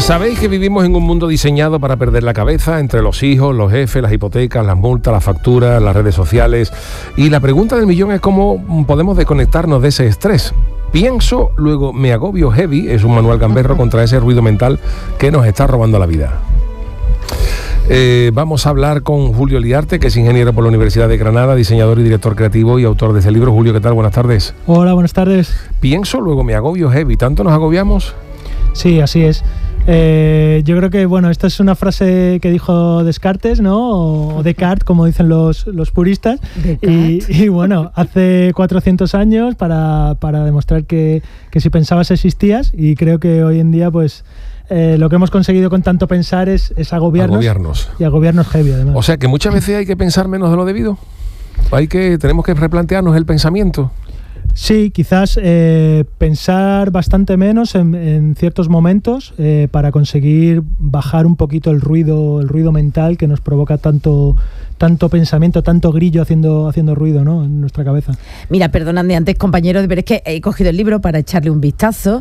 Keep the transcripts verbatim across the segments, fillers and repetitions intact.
Sabéis que vivimos en un mundo diseñado para perder la cabeza entre los hijos, los jefes, las hipotecas, las multas, las facturas, las redes sociales. Y la pregunta del millón es cómo podemos desconectarnos de ese estrés. Pienso, luego me agobio heavy, es un manual gamberro contra ese ruido mental que nos está robando la vida. Eh, vamos a hablar con Julio Liarte, que es ingeniero por la Universidad de Granada, diseñador y director creativo y autor de ese libro. Julio, ¿qué tal? Buenas tardes. Hola, buenas tardes. Pienso, luego me agobio heavy. ¿Tanto nos agobiamos? Sí, así es. Eh, yo creo que, bueno, esta es una frase que dijo Descartes, ¿no? O Descartes, como dicen los, los puristas. Y, y bueno, hace cuatrocientos años para, para demostrar que, que si pensabas existías, y creo que hoy en día, pues, eh, lo que hemos conseguido con tanto pensar es, es agobiarnos, agobiarnos. Y agobiarnos heavy, además. O sea, que muchas veces hay que pensar menos de lo debido. Hay que, tenemos que replantearnos el pensamiento. Sí, quizás eh, pensar bastante menos en, en ciertos momentos eh, para conseguir bajar un poquito el ruido, el ruido mental que nos provoca tanto, tanto pensamiento, tanto grillo haciendo, haciendo ruido, ¿no?, en nuestra cabeza. Mira, perdonadme antes, compañeros, pero es que he cogido el libro para echarle un vistazo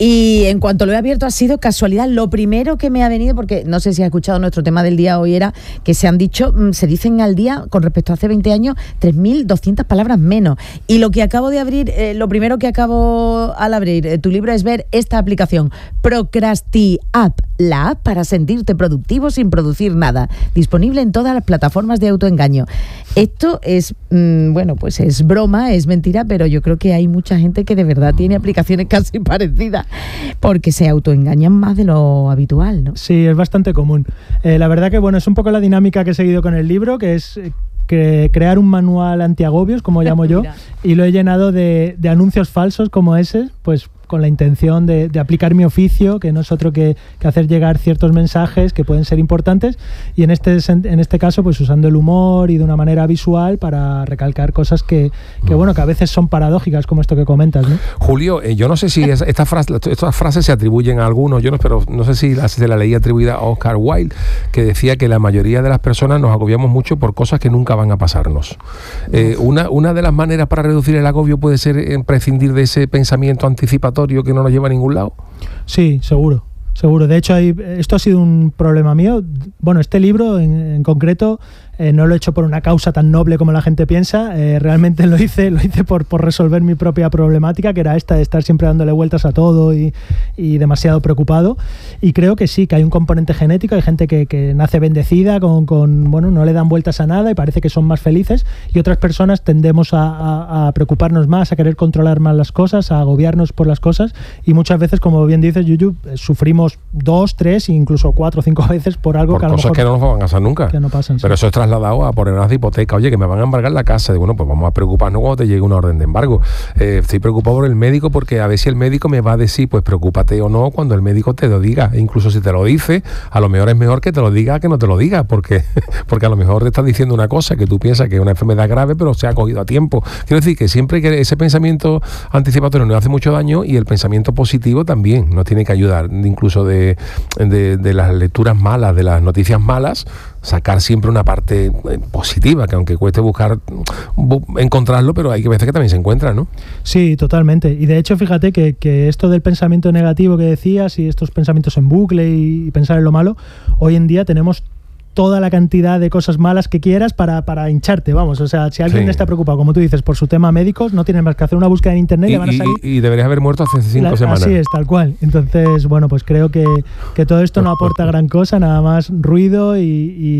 y en cuanto lo he abierto ha sido casualidad. Lo primero que me ha venido, porque no sé si has escuchado nuestro tema del día hoy, era que se han dicho, se dicen al día, con respecto a hace veinte años, tres mil doscientas palabras menos. Y lo que acabo de abrir, eh, lo primero que acabo al abrir eh, tu libro es ver esta aplicación, Procrasti-App, la app para sentirte productivo sin producir nada, disponible en todas las plataformas de autoengaño. Esto es, mmm, bueno, pues es broma, es mentira, pero yo creo que hay mucha gente que de verdad tiene aplicaciones casi parecidas, porque se autoengañan más de lo habitual, ¿no? Sí, es bastante común. Eh, la verdad que, bueno, es un poco la dinámica que he seguido con el libro, que es que crear un manual antiagobios, como llamo yo, y lo he llenado de, de anuncios falsos como ese, pues con la intención de, de aplicar mi oficio, que no es otro que, que hacer llegar ciertos mensajes que pueden ser importantes, y en este, en este caso pues usando el humor y de una manera visual para recalcar cosas que, que bueno, que a veces son paradójicas, como esto que comentas, ¿no? Julio, eh, yo no sé si es, esta frase, estas frases se atribuyen a algunos, yo no, pero no sé si se la leí atribuida a Oscar Wilde, que decía que la mayoría de las personas nos agobiamos mucho por cosas que nunca van a pasarnos. Eh, una, una de las maneras para reducir el agobio puede ser eh, prescindir de ese pensamiento anticipatorio que no nos lleva a ningún lado. Sí, seguro, seguro. De hecho, hay, esto ha sido un problema mío. Bueno, este libro en, en concreto eh, no lo he hecho por una causa tan noble como la gente piensa. Eh, realmente lo hice, lo hice por, por resolver mi propia problemática, que era esta de estar siempre dándole vueltas a todo y, y demasiado preocupado. Y creo que sí, que hay un componente genético. Hay gente que, que nace bendecida con, con, bueno, no le dan vueltas a nada y parece que son más felices. Y otras personas tendemos a, a, a preocuparnos más, a querer controlar más las cosas, a agobiarnos por las cosas. Y muchas veces, como bien dices, Yuyu, sufrimos dos, tres, incluso cuatro o cinco veces por algo por que a lo cosas mejor que no nos van a pasar nunca. Que no pasan, pero sí. Eso es trasladado a poner unas de hipoteca. Oye, que me van a embargar la casa. Y bueno, pues vamos a preocuparnos cuando te llegue una orden de embargo. Eh, estoy preocupado por el médico porque a ver si el médico me va a decir, pues preocúpate o no cuando el médico te lo diga. E incluso si te lo dice, a lo mejor es mejor que te lo diga que no te lo diga, porque, porque a lo mejor te está diciendo una cosa que tú piensas que es una enfermedad grave, pero se ha cogido a tiempo. Quiero decir que siempre que ese pensamiento anticipatorio nos hace mucho daño, y el pensamiento positivo también nos tiene que ayudar, incluso de, de, de las lecturas malas, de las noticias malas, sacar siempre una parte positiva, que aunque cueste buscar bu- encontrarlo, pero hay que veces que también se encuentra, ¿no? Sí, totalmente. Y de hecho, fíjate que, que esto del pensamiento negativo que decías y estos pensamientos en bucle y, y pensar en lo malo, hoy en día tenemos toda la cantidad de cosas malas que quieras para, para hincharte, vamos. O sea, si alguien sí. está preocupado, como tú dices, por su tema médico, no tienes más que hacer una búsqueda en internet y, y van a salir. Y, y deberías haber muerto hace cinco la, semanas. Así es, tal cual. Entonces, bueno, pues creo que, que todo esto no aporta gran cosa, nada más ruido y,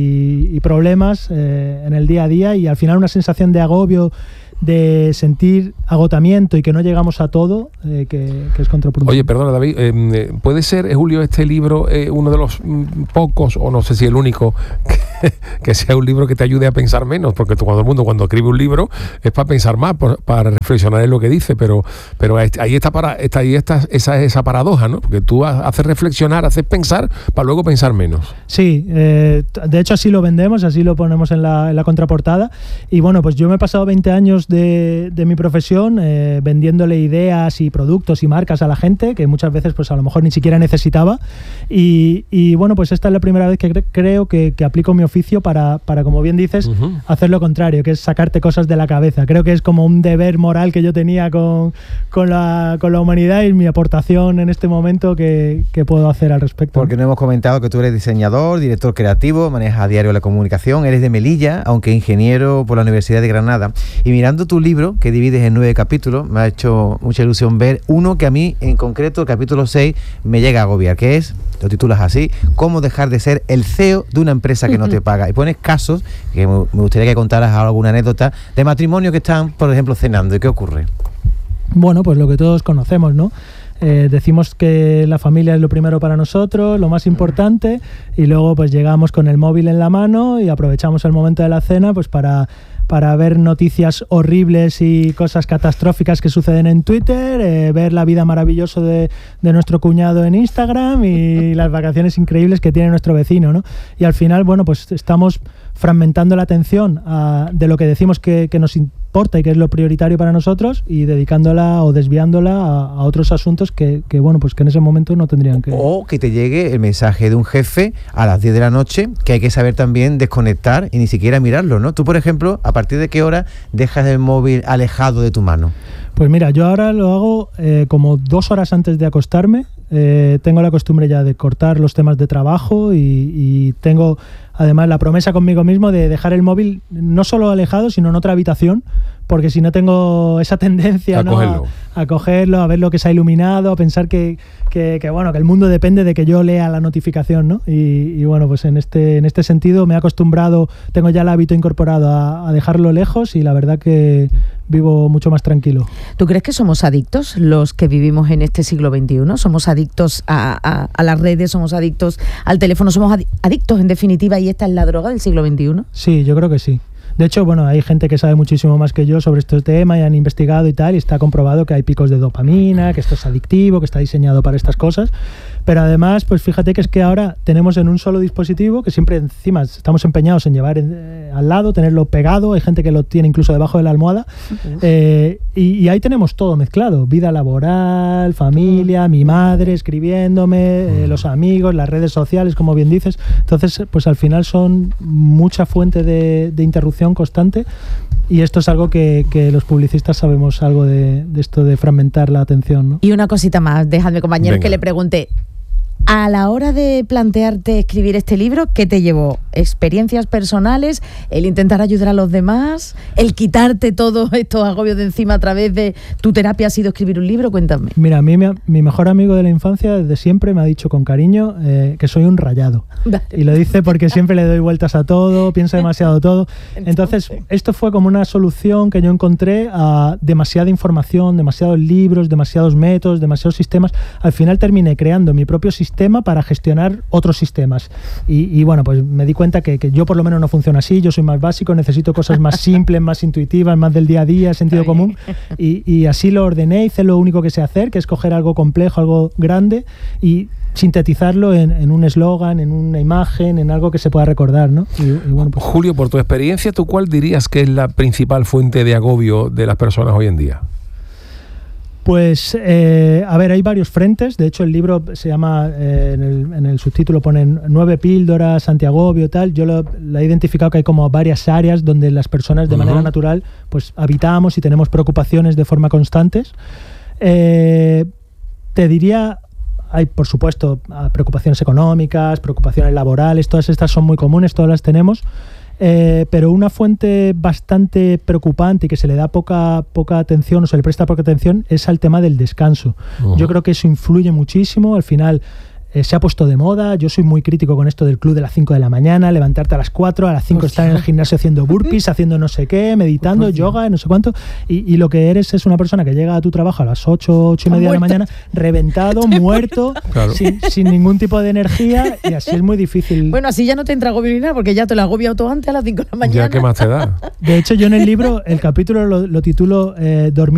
y, y problemas eh, en el día a día, y al final una sensación de agobio, de sentir agotamiento y que no llegamos a todo, eh, que, que es contraproducente. Oye, perdona, David, eh, ¿puede ser, Julio, este libro eh, uno de los mm, pocos, o no sé si el único, que, que sea un libro que te ayude a pensar menos? Porque todo el mundo cuando escribe un libro es para pensar más, por, para reflexionar en lo que dice, pero pero ahí está, para, está ahí está esa, esa paradoja, ¿no? Porque tú haces reflexionar, haces pensar para luego pensar menos. Sí, eh, de hecho así lo vendemos, así lo ponemos en la, en la contraportada, y bueno, pues yo me he pasado veinte años de, de mi profesión eh, vendiéndole ideas y productos y marcas a la gente que muchas veces pues a lo mejor ni siquiera necesitaba y, y bueno, pues esta es la primera vez que cre- creo que, que aplico mi oficio para, para, como bien dices, uh-huh. hacer lo contrario, que es sacarte cosas de la cabeza. Creo que es como un deber moral que yo tenía con, con, la, con la humanidad y mi aportación en este momento que, que puedo hacer al respecto. Porque no hemos comentado que tú eres diseñador, director creativo, manejas a diario la comunicación, eres de Melilla, aunque ingeniero por la Universidad de Granada. Y mirando tu libro, que divides en nueve capítulos, me ha hecho mucha ilusión ver uno que a mí, en concreto, el capítulo seis, me llega a agobiar, que es, lo titulas así, cómo dejar de ser el C E O de una empresa que no te paga. Y pones casos, que me gustaría que contaras alguna anécdota, de matrimonios que están, por ejemplo, cenando. ¿Y qué ocurre? Bueno, pues lo que todos conocemos, ¿no? Eh, decimos que la familia es lo primero para nosotros, lo más importante, y luego pues llegamos con el móvil en la mano y aprovechamos el momento de la cena pues para, para ver noticias horribles y cosas catastróficas que suceden en Twitter, eh, ver la vida maravillosa de, de nuestro cuñado en Instagram y las vacaciones increíbles que tiene nuestro vecino, ¿no? Y al final, bueno, pues estamos fragmentando la atención a, de lo que decimos que, que nos importa y que es lo prioritario para nosotros y dedicándola o desviándola a, a otros asuntos que, que, bueno, pues que en ese momento no tendrían que... O que te llegue el mensaje de un jefe a las diez de la noche, que hay que saber también desconectar y ni siquiera mirarlo, ¿no? Tú, por ejemplo, ¿a partir de qué hora dejas el móvil alejado de tu mano? Pues mira, yo ahora lo hago eh, como dos horas antes de acostarme. Eh, tengo la costumbre ya de cortar los temas de trabajo y, y tengo además la promesa conmigo mismo de dejar el móvil no solo alejado, sino en otra habitación, porque si no tengo esa tendencia, a, ¿no? cogerlo. A, a cogerlo, a ver lo que se ha iluminado, a pensar que, que, que, bueno, que el mundo depende de que yo lea la notificación, ¿no? Y, y bueno, pues en este, en este sentido me he acostumbrado, tengo ya el hábito incorporado a, a dejarlo lejos y la verdad que vivo mucho más tranquilo. ¿Tú crees que somos adictos los que vivimos en este siglo veintiuno? ¿Somos adictos a, a, a las redes? ¿Somos adictos al teléfono? ¿Somos adictos en definitiva y esta es la droga del siglo veintiuno? Sí, yo creo que sí. De hecho, bueno, hay gente que sabe muchísimo más que yo sobre este tema y han investigado y tal, y está comprobado que hay picos de dopamina, que esto es adictivo, que está diseñado para estas cosas. Pero además, pues fíjate que es que ahora tenemos en un solo dispositivo, que siempre encima estamos empeñados en llevar eh, al lado, tenerlo pegado, hay gente que lo tiene incluso debajo de la almohada, eh, y, y ahí tenemos todo mezclado, vida laboral, familia, mi madre escribiéndome, eh, los amigos, las redes sociales, como bien dices. Entonces, pues al final son mucha fuente de, de interrupción constante. Y esto es algo que, que los publicistas sabemos algo de, de esto de fragmentar la atención, ¿no? Y una cosita más, dejadme, compañero, Venga. que le pregunte. A la hora de plantearte escribir este libro, ¿qué te llevó? ¿Experiencias personales? ¿El intentar ayudar a los demás? ¿El quitarte todos estos agobios de encima a través de tu terapia ha sido escribir un libro? Cuéntame. Mira, a mí mi, mi mejor amigo de la infancia desde siempre me ha dicho con cariño eh, que soy un rayado. Dale. Y lo dice porque siempre le doy vueltas a todo, pienso demasiado todo. Entonces, esto fue como una solución que yo encontré a demasiada información, demasiados libros, demasiados métodos, demasiados sistemas. Al final terminé creando mi propio sistema para gestionar otros sistemas. Y, y bueno, pues me di cuenta que, que yo por lo menos no funciona así, yo soy más básico, necesito cosas más simples, más intuitivas, más del día a día, sentido común. Y, y así lo ordené, hice lo único que sé hacer, que es coger algo complejo, algo grande y sintetizarlo en, en un eslogan, en una imagen, en algo que se pueda recordar, ¿no? Y, y bueno, pues, Julio, por tu experiencia, ¿tú cuál dirías que es la principal fuente de agobio de las personas hoy en día? Pues, eh, a ver, hay varios frentes. De hecho, el libro se llama, eh, en, el, en el subtítulo ponen nueve píldoras, antiagobio y tal. Yo lo, lo he identificado que hay como varias áreas donde las personas de uh-huh. manera natural pues habitamos y tenemos preocupaciones de forma constantes. Eh, te diría, hay por supuesto preocupaciones económicas, preocupaciones laborales, todas estas son muy comunes, todas las tenemos. Eh, pero una fuente bastante preocupante y que se le da poca, poca atención o se le presta poca atención es al tema del descanso. Uh-huh. Yo creo que eso influye muchísimo. Al final eh, se ha puesto de moda. Yo soy muy crítico con esto del club de las cinco de la mañana, levantarte a las cuatro, a las cinco estar en el gimnasio haciendo burpees, haciendo no sé qué, meditando, Hostia. yoga, no sé cuánto, y, y lo que eres es una persona que llega a tu trabajo a las ocho, ocho y media de la mañana, reventado, muerto, claro. sin, sin ningún tipo de energía, y así es muy difícil. Bueno, así ya no te entra agobio ni nada, porque ya te lo agobiado todo antes a las cinco de la mañana. Ya, ¿qué más te da? De hecho, yo en el libro, el capítulo lo, lo titulo eh, Dormir